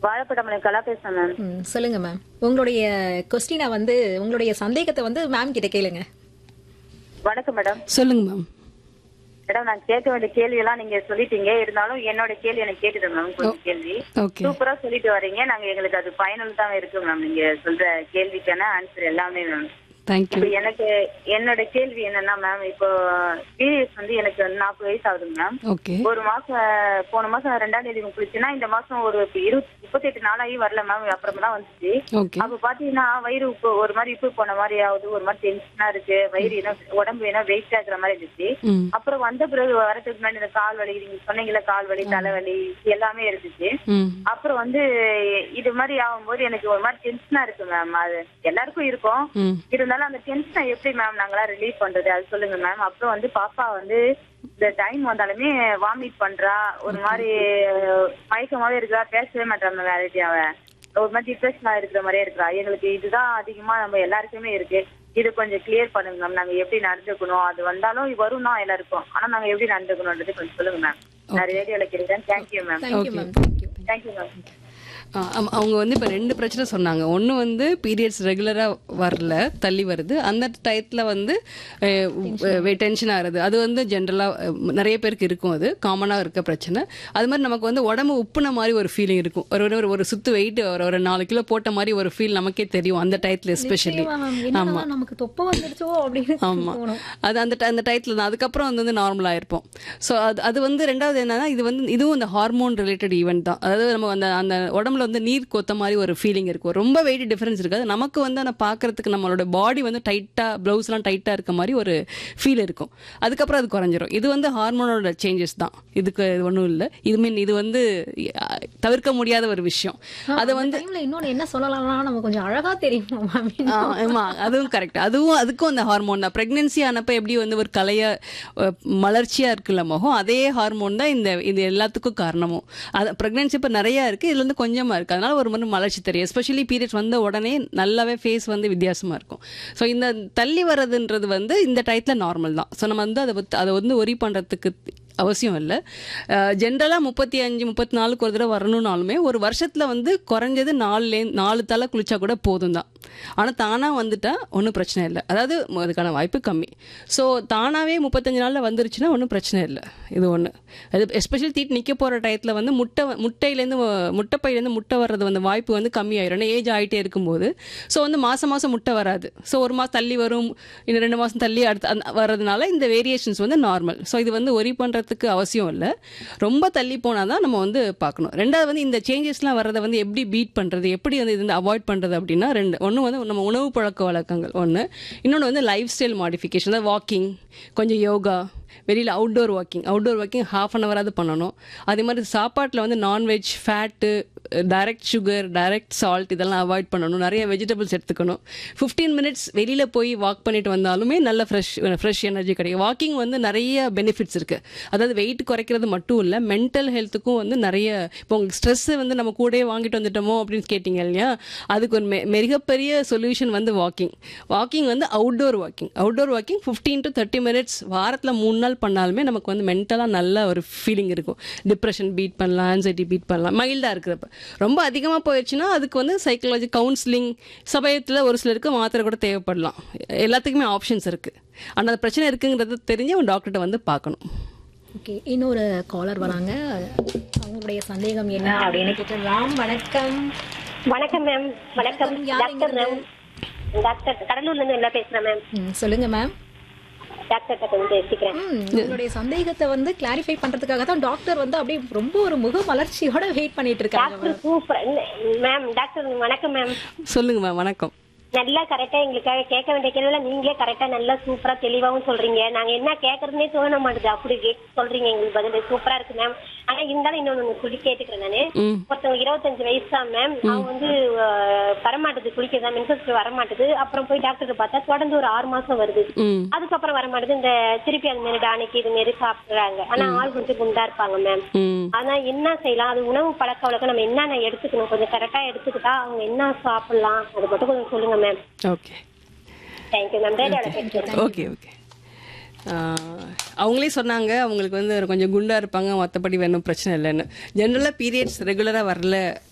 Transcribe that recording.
வாழைப்பட்டமலை கலா பேசுறேன் மேம். சொல்லுங்க மேம். உங்களுடைய கொஸ்டினை வந்து உங்களுடைய சந்தேகத்தை வந்து மேம் கிட்ட கேளுங்க. வணக்கம் மேடம். சொல்லுங்க மேம். மேடம் நான் கேட்க வேண்டிய கேள்வி எல்லாம் நீங்க சொல்லிட்டீங்க. இருந்தாலும் என்னோட கேள்வி எனக்கு கேட்டுது மேம். கொஞ்சம் கேள்வி ஓகே. சூப்பரா சொல்லிட்டு வரீங்க. எங்களுக்கு அது ஃபைனல் தான் இருக்கு மேம். நீங்க சொல்ற கேள்விக்கான ஆன்சர் எல்லாமே மேம். தேங்க்யூ. இப்போ எனக்கு என்னோட கேள்வி என்னன்னா மேம், இப்போ பீரியட்ஸ் வந்து எனக்கு 40 வயசு ஆகுதுங்க மேம். ஓகே. ஒரு மாசம் போன மாசம் 2ஆம் தேதி குளிச்சுன்னா இந்த மாசம் ஒரு 38 நாளாகி வரல மேம். அப்புறமா தான் வந்துச்சு. ஓகே. அப்ப பாத்தீங்கன்னா வயிறு உப்பு ஒரு மாதிரி உப்பு போன மாதிரி ஆகுது. ஒரு மாதிரி டென்ஷனா இருக்கு. வயிறு உடம்பு வெயிட் ஆகுற மாதிரி இருந்துச்சு. அப்புறம் வந்த பிறகு வரதுக்கு முன்னாடி இந்த கால் வலி, நீங்க சொன்னீங்கல்ல கால் வலி தலைவலி எல்லாமே இருந்துச்சு. அப்புறம் வந்து இது மாதிரி ஆகும்போது எனக்கு ஒரு மாதிரி டென்ஷனா இருக்கு மேம். அது எல்லாருக்கும் இருக்கும். இருந்தாலும் அந்த டென்ஷனை எப்படி மேம் நாங்களா ரிலீவ் பண்றது அது சொல்லுங்க மேம். அப்புறம் வந்து பாப்பா வந்து இந்த டைம் வந்தாலுமே வாமிட் பண்றா. ஒரு மாதிரி மயக்கமாவே இருக்கா. பேசவே மாட்டாங்க வேலையாவ. ஒரு மாதிரி டிப்ரெஷனா இருக்கிற மாதிரியே இருக்கா. எங்களுக்கு இதுதான் அதிகமா நம்ம எல்லாருக்குமே இருக்கு. இது கொஞ்சம் கிளியர் பண்ணுங்க மேம். நாங்க எப்படி நடந்துக்கணும், அது வந்தாலும் வரும் தான் எல்லாருக்கும். ஆனா நாங்க எப்படி நடந்துக்கணும்ன்றது கொஞ்சம் சொல்லுங்க மேம். நான் ரேடியோல கேட்கிறேன். Thank you ma'am. Thank you ma'am. Thank you ma'am. அவங்க வந்து இப்போ 2 பிரச்சனை சொன்னாங்க. ஒன்று வந்து பீரியட்ஸ் ரெகுலராக வரல, தள்ளி வருது. அந்த டயத்தில் வந்து டென்ஷன் ஆகுறது. அது வந்து ஜென்ரலாக நிறைய பேருக்கு இருக்கும். அது காமனாக இருக்க பிரச்சனை. அது மாதிரி நமக்கு வந்து உடம்பு உப்புன மாதிரி ஒரு ஃபீலிங் இருக்கும். ஒரு சுத்து வெயிட் ஒரு 4 கிலோ போட்ட மாதிரி ஒரு ஃபீல் நமக்கே தெரியும் அந்த டயத்தில் எஸ்பெஷலி. ஆமா, நமக்கு தொப்பை வந்துருச்சோ அப்படின்னு. ஆமா, அது அந்த டயத்தில் தான். அதுக்கப்புறம் வந்து நார்மலாக இருப்போம். ஸோ அது வந்து ரெண்டாவது என்னன்னா, இதுவும் இந்த ஹார்மோன் ரிலேட்டட் ஈவெண்ட் தான். அதாவது நம்ம அந்த உடம்புல வந்து நீர் கொத்த மாதிரி ஒரு ஃபீலிங் இருக்கும். ரொம்ப வெயிட் டிஃபரன்ஸ் இருக்காது. நமக்கு வந்து அதை பார்க்கறதுக்கு நம்மளோட பாடி வந்து டைட்டாக ப்ளவுஸ்லாம் டைட்டாக இருக்க மாதிரி ஒரு ஃபீல் இருக்கும். அதுக்கப்புறம் அது குறைஞ்சிரும். இது வந்து ஹார்மோனோட சேஞ்சஸ் தான். இதுக்கு ஒன்றும் இல்லை. இது வந்து தவிர்க்க முடியாத ஒரு விஷயம். அது வந்து இன்னொன்று என்ன சொல்லலாம்னா நம்ம கொஞ்சம் அழகா தெரியும். ஆமா, அதுவும் கரெக்ட். அதுக்கும் அந்த ஹார்மோன் தான். பிரெக்னன்சி ஆனப்ப எப்படி வந்து ஒரு மலர்ச்சியா இருக்குல்ல முகம், அதே ஹார்மோன் தான் இது எல்லாத்துக்கும் காரணமும். அது பிரெக்னன்சி இப்போ நிறைய இருக்கு. இதுல இருந்து கொஞ்சமா இருக்கு. அதனால ஒரு மாதிரி மலர்ச்சி தெரியும். எஸ்பெஷலி பீரியட்ஸ் வந்த உடனே நல்லாவே ஃபேஸ் வந்து வித்தியாசமா இருக்கும். ஸோ இந்த தள்ளி வர்றதுன்றது வந்து இந்த டயத்தில் நார்மல் தான். ஸோ நம்ம வந்து அதை வந்து ஒரி பண்றதுக்கு அவசியம் இல்லை. ஜென்ரலாக 35-34 ஒரு தடவை வரணும்னாலுமே ஒரு வருஷத்தில் வந்து குறைஞ்சது 4 தலை குளிச்சா கூட போதும் தான். ஆனால் தானாக வந்துட்டா ஒன்றும் பிரச்சனை இல்லை. அதாவது அதுக்கான வாய்ப்பு கம்மி. ஸோ தானாகவே 35 நாளில் வந்துருச்சுன்னா ஒன்றும் பிரச்சனை இல்லை. இது ஒன்று. அது எஸ்பெஷலி தீட்டு நிற்க போகிற டயத்தில் வந்து முட்டைப்பையிலேருந்து முட்டை வர்றது வந்து வாய்ப்பு வந்து கம்மியாயிரும். ஏன்னா ஏஜ் ஆகிட்டே இருக்கும்போது. ஸோ வந்து மாதம் முட்டை வராது. ஸோ ஒரு மாதம் தள்ளி வரும், இன்னும் 2 மாதம் தள்ளி அடுத்து வர்றதுனால இந்த வேரியேஷன்ஸ் வந்து நார்மல். ஸோ இது வந்து ஒரி பண்ணுறதுக்கு அவசியம் இல்லை. ரொம்ப தள்ளி போனால் தான் நம்ம வந்து பார்க்கணும். ரெண்டாவது வந்து இந்த சேஞ்சஸ்லாம் வர்றதை வந்து எப்படி பீட் பண்ணுறது, எப்படி வந்து இது அவாய்ட் பண்ணுறது அப்படின்னா ஒன்று வந்து நம்ம உணவு பழக்க வழக்கங்கள் ஒன்று. இன்னொன்று வந்து லைஃப் ஸ்டைல் மாடிஃபிகேஷன். அதாவது வாக்கிங், கொஞ்சம் யோகா, வெளியில் அவுட்டோர் வாக்கிங் 1/2 hour பண்ணணும். அதே மாதிரி சாப்பாட்டில் வந்து non veg, fat, direct sugar, direct salt இதெல்லாம் அவாய்ட் பண்ணணும். நிறைய வெஜிடபிள்ஸ் எடுத்துக்கணும். 15 minutes வெளியில் போய் வாக் பண்ணிட்டு வந்தாலுமே நல்ல ஃப்ரெஷ் எனர்ஜி கிடைக்கும். வாக்கிங் வந்து நிறைய பெனிஃபிட்ஸ் இருக்குது. அதாவது வெயிட் குறைக்கிறது மட்டும் இல்லை, மென்டல் ஹெல்த்துக்கும் வந்து நிறைய. இப்போ உங்களுக்கு ஸ்ட்ரெஸ்ஸு வந்து நம்ம கூடயே வாங்கிட்டு வந்துட்டோமோ அப்படின்னு கேட்டிங்க இல்லையா, அதுக்கு ஒரு மிகப்பெரிய சொல்யூஷன் வந்து வாக்கிங் வந்து அவுட்டோர் வாக்கிங் 15 to 30 minutes வாரத்தில் 3 நாள் பண்ணாலுமே நமக்கு வந்து மென்டலாக நல்ல ஒரு ஃபீலிங் இருக்கும். டிப்ரெஷன் பீட் பண்ணலாம், ஆன்சைட்டி பீட் பண்ணலாம். மைல்டாக இருக்கிறப்ப. ரொம்ப அதிகமாக போயிடுச்சுன்னா அதுக்கு வந்து சைக்காலஜி கவுன்சிலிங், சமயத்தில் ஒரு சிலருக்கு மாத்திரை கூட தேவைப்படலாம். எல்லாத்துக்குமே ஆப்ஷன்ஸ் இருக்குது. ஆனால் அந்த பிரச்சனை இருக்குங்கிறது தெரிஞ்சு அவன் டாக்டர்கிட்ட வந்து பார்க்கணும். ஓகே, இன்னொரு காலர் வராங்க. அவங்களுடைய சந்தேகம் என்ன அப்படின்னு கேட்டலாம். வணக்கம். வணக்கம் மேம். வணக்கம் டாக்டர் மேம். டாக்டர் கடலூர்ல இருந்து எல்லாம் பேசுறேன் மேம். சொல்லுங்க மேம். டாக்டர்கிட்ட கொஞ்சம் பேசிக்கிறேன். உங்களுடைய சந்தேகத்தை வந்து கிளாரிஃபை பண்றதுக்காக தான் டாக்டர் வந்து அப்படியே ரொம்ப ஒரு முக மலர்ச்சியோட வெயிட் பண்ணிட்டு இருக்காங்க. Doctor super ma'am. டாக்டர் வணக்கம் மேம். சொல்லுங்க மேம். வணக்கம். நல்லா கரெக்டா எங்களுக்காக கேட்க வேண்டிய கேள்வியில நீங்களே கரெக்டா நல்லா சூப்பரா தெளிவாகவும் சொல்றீங்க. நாங்க என்ன கேட்கறதுனே தோண மாட்டேது. அப்படி சொல்றீங்க எங்களுக்கு பதில் சூப்பரா இருக்கு மேம். ஆனா இருந்தாலும் இன்னொன்னு சொல்லி கேட்டுக்கிறேன் நானு. ஒருத்தவங்க 25 வயசு தான் மேம். அவங்க வந்து வரமாட்டுது, குளிக்கதான் மென்சஸ் வரமாட்டுது. அப்புறம் போய் டாக்டர் பார்த்தா தொடர்ந்து ஒரு 6 மாசம் வருது. அதுக்கப்புறம் வரமாட்டுது. இந்த திருப்பி அது மாரி டானிக்கு இது மாரி சாப்பிடுறாங்க. ஆனா ஆள் கொஞ்சம் குண்டா இருப்பாங்க மேம். ஆனா என்ன செய்யலாம்? அது உணவு பழக்க வழக்கம் நம்ம என்னென்ன எடுத்துக்கணும்? கொஞ்சம் கரெக்டா எடுத்துக்கிட்டா அவங்க என்ன சாப்பிடலாம் அது மட்டும் கொஞ்சம் சொல்லுங்க ma'am. Okay, thank you ma'am. Okay. அவங்களே சொன்னாங்க அவங்களுக்கு வந்து கொஞ்சம் குண்டா இருப்பாங்க, மற்றபடி வேணும் பிரச்சனை இல்லைன்னு. ஜென்ரலாக பீரியட்ஸ் ரெகுலராக வரல